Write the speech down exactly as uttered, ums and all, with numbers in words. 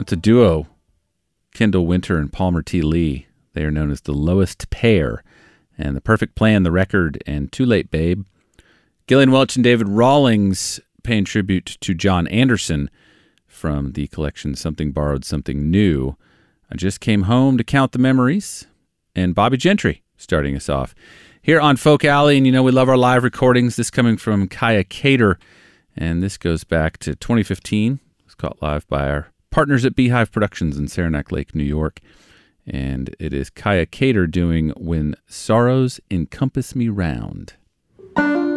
That's a duo, Kendall Winter and Palmer T. Lee. They are known as the Lowest Pair, and The Perfect Plan, The Record, and Too Late Babe. Gillian Welch and David Rawlings paying tribute to John Anderson from the collection Something Borrowed, Something New. I Just Came Home to Count the Memories, and Bobby Gentry starting us off here on Folk Alley. And you know we love our live recordings. This coming from Kaya Cater, and this goes back to twenty fifteen. It's caught live by our partners at Beehive Productions in Saranac Lake, New York. And it is Kaya Cater doing When Sorrows Encompass Me Round.